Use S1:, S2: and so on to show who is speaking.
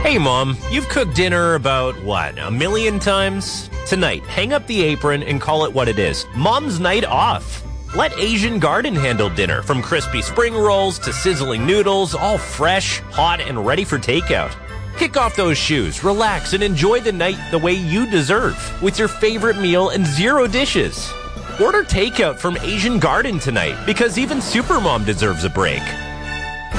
S1: Hey, Mom, you've cooked dinner about, a million times? Tonight, hang up the apron and call it what it is. Mom's night off. Let Asian Garden handle dinner, from crispy spring rolls to sizzling noodles, all fresh, hot, and ready for takeout. Kick off those shoes, relax, and enjoy the night the way you deserve, with your favorite meal and 0 dishes. Order takeout from Asian Garden tonight, because even Supermom deserves a break.